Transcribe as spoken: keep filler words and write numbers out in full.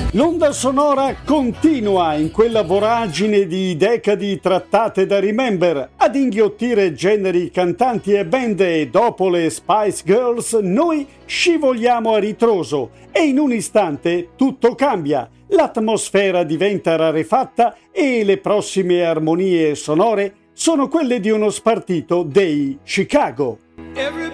L'onda sonora continua in quella voragine di decadi trattate da Remember ad inghiottire generi, cantanti e band, e dopo le Spice Girls noi scivoliamo a ritroso e in un istante tutto cambia, l'atmosfera diventa rarefatta e le prossime armonie sonore sono quelle di uno spartito dei Chicago. Every